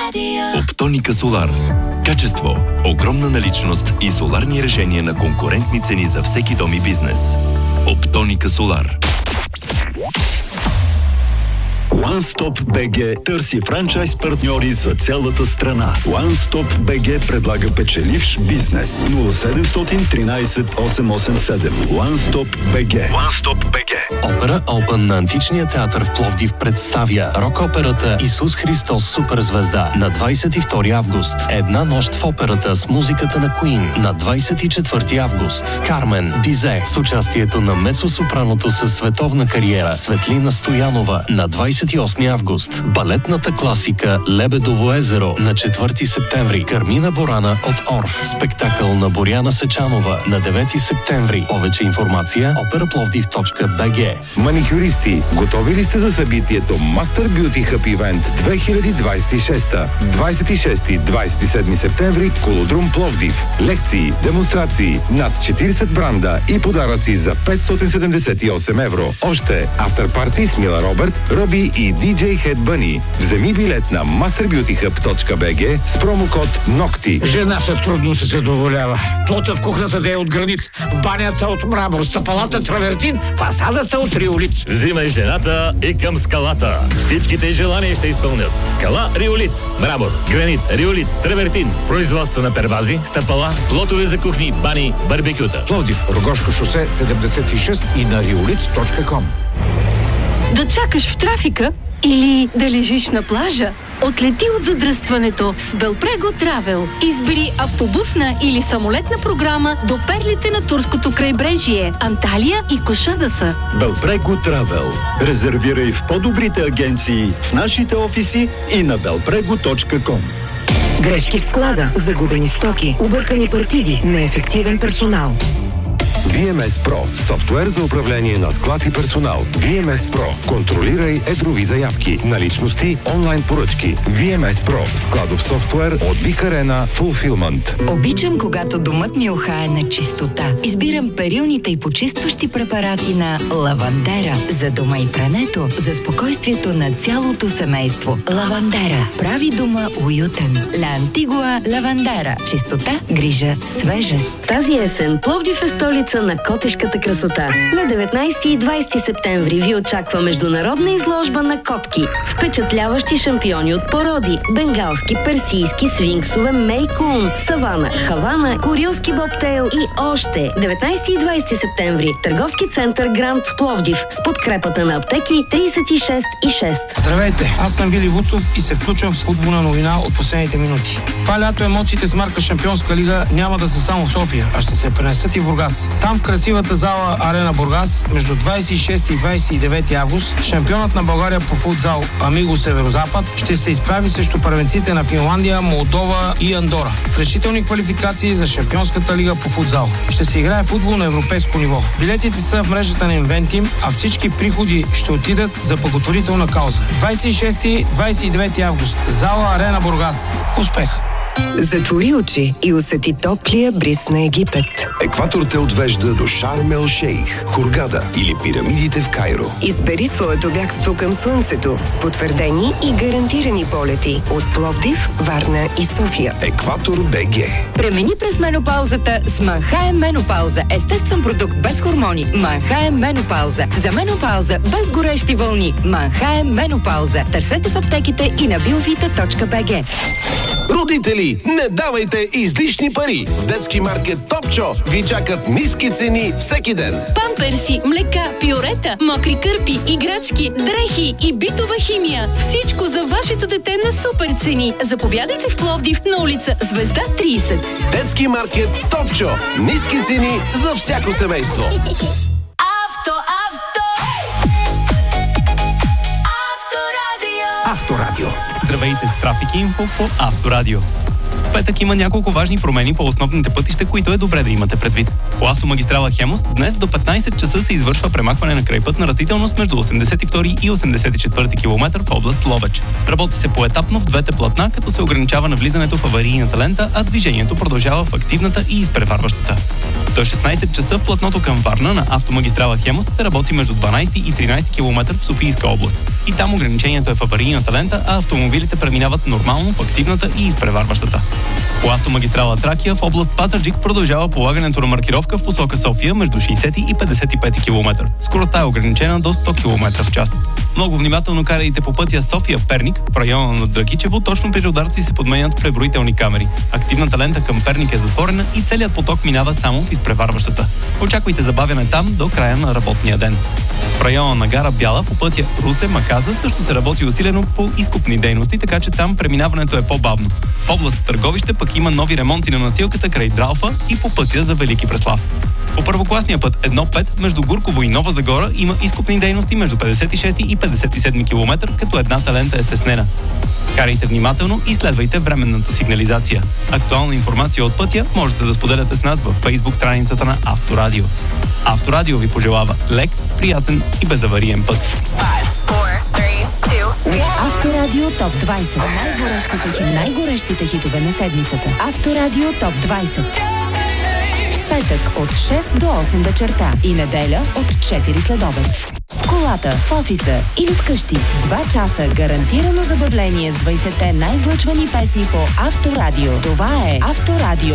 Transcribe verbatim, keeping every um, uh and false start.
Оптоника Солар. Качество, огромна наличност и соларни решения на конкурентни цени за всеки дом и бизнес. Оптоника Солар. OneStop би джи търси франчайз партньори за цялата страна. OneStop би джи предлага печеливш бизнес. нула седем едно три осем осем седем. OneStop би джи. OneStop би джи. Опера Open на Античния театър в Пловдив представя рок-операта Исус Христос Суперзвезда на двадесет и втори август. Една нощ в операта с музиката на Queen на двадесет и четвърти август. Кармен Дизе с участието на мецо-сопраното със световна кариера Светлина Стоянова на двадесет и осми август. Балетната класика Лебедово езеро на четвърти септември. Кармина Борана от Орф. Спектакъл на Боряна Сечанова на девети септември. Повече информация операпловдив точка би джи. Маникюристи, готови ли сте за събитието Master Beauty Hub Event две хиляди двадесет и шеста? двадесет и шести до двадесет и седми септември, Колодрум Пловдив. Лекции, демонстрации, над четиридесет бранда и подаръци за петстотин седемдесет и осем евро. Още авторпарти с Мила Робърт, Роби и диджей Head Bunny. Вземи билет на master beauty hub точка би джи с промокод НОКТИ. Жената трудно се задоволява. Плота в кухнята да е от гранит, в банята от мрамор, стъпалата травертин, фасадата от риолит. Взимай жената и към скалата. Всичките желания ще изпълнят. Скала Риолит. Мрамор, гранит, риолит, травертин. Производство на первази, стъпала, плотове за кухни, бани, барбекюта. Пловдив, Рогошко шосе седемдесет и шест и на риолит точка ком. Да чакаш в трафика или да лежиш на плажа? Отлети от задръстването с Белпрего Травел. Избери автобусна или самолетна програма до перлите на турското крайбрежие, Анталия и Кошадаса. Белпрего Травел. Резервирай в по-добрите агенции, в нашите офиси и на белпрего точка ком. Грешки в склада, загубени стоки, объркани партиди, неефективен персонал. ви ем ес Pro. Софтуер за управление на склад и персонал. ви ем ес Pro. Контролирай едрови заявки, наличности, онлайн поръчки. ви ем ес Pro. Складов софтуер от Big Arena Fulfillment. Обичам, когато домът ми ухае на чистота. Избирам перилните и почистващи препарати на Лавандера. За дома и прането, за спокойствието на цялото семейство. Лавандера. Прави дома уютен. Ла Антигуа Лавандера. Чистота, грижа, свежест. Тази есен Пловдив е столица на котешката красота. На деветнадесети и двадесети септември ви очаква международна изложба на котки. Впечатляващи шампиони от породи. Бенгалски, персийски, свинксове, мейкун, савана, хавана, курилски бобтейл и още. деветнадесети и двадесети септември. Търговски център Гранд Пловдив с подкрепата на аптеки тридесет и шест и шест. Здравейте, аз съм Вили Вуцов и се включвам в футболна новина от последните минути. Това лято емоциите с марка Шампионска лига няма да са само в София, а ще се пренесат и в Бургас. Там в красивата зала Арена Бургас между двадесет и шести и двадесет и девети август шампионът на България по футзал Амиго Северозапад ще се изправи срещу първенците на Финландия, Молдова и Андора в решителни квалификации за Шампионската лига по футзал. Ще се играе футбол на европейско ниво. Билетите са в мрежата на Инвентим, а всички приходи ще отидат за благотворителна кауза. двадесет и шести - двадесет и девети август. Зала Арена Бургас. Успех! Затвори очи и усети топлия бриз на Египет. Екватор те отвежда до Шарм ел Шейх, Хургада или пирамидите в Кайро. Избери своето бягство към слънцето с потвърдени и гарантирани полети от Пловдив, Варна и София. Екватор БГ. Премини през менопаузата с Манхайм Менопауза. Естествен продукт без хормони. Манхайм Менопауза. За менопауза без горещи вълни. Манхайм Менопауза. Търсете в аптеките и на биовита точка би джи. Родители, не давайте излишни пари! В детски маркет Топчо ви чакат ниски цени всеки ден. Памперси, млека, пюрета, мокри кърпи, играчки, дрехи и битова химия. Всичко за вашето дете на супер цени. Заповядайте в Пловдив на улица Звезда тридесет. Детски маркет Топчо. Ниски цени за всяко семейство. Авто, авто! Авторадио! Авторадио. Здравейте с Трафик Инфо по Авторадио. В петък има няколко важни промени по основните пътища, които е добре да имате предвид. По автомагистрала Хемус днес до петнадесет часа се извършва премахване на крайпътна растителност между осемдесет и втори и осемдесет и четвърти километър в област Ловеч. Работи се поетапно в двете платна, като се ограничава навлизането в аварийната лента, а движението продължава в активната и изпреварващата. До шестнадесет часа в платното към Варна на автомагистрала Хемус се работи между дванадесети и тринадесети километър в Софийска област. И там ограничението е в аварийната лента, а автомобилите преминават нормално в активната и изпреварващата. По автомагистрала Тракия в област Пазарджик продължава полагането на маркировка в посока София между шейсет и петдесет и пет километра. Скоростта е ограничена до сто километра в час. Много внимателно карайте по пътя София-Перник в района на Драгичево, точно при ударци се подменят преброителни камери. Активната лента към Перник е затворена и целият поток минава само в изпреварващата. Очаквайте забавяне там до края на работния ден. В района на гара Бяла по пътя Русе-Маказа също се работи усилено по изкупни дейности, така че там преминаването е по-бавно. В област Търговище пък има нови ремонти на настилката край Дралфа и по пътя за Велики Преслав. По първокласния път едно пет между Гурково и Нова Загора има изкупни дейности между петдесет и шести и петдесет и седми километър, като едната лента е стеснена. Карайте внимателно и следвайте временната сигнализация. Актуална информация от пътя можете да споделяте с нас във Facebook страницата на Авторадио. Авторадио ви пожелава лек, приятен и безавариен път. Авторадио Топ двайсет. Най-горещите, хит... Най-горещите хитове на седмицата. Авторадио Топ двайсет. Петък от шест до осем вечерта и неделя от четири следобед. В колата, в офиса или вкъщи. Два часа гарантирано забавление с двайсетте най-излъчвани песни по Авторадио. Това е Авторадио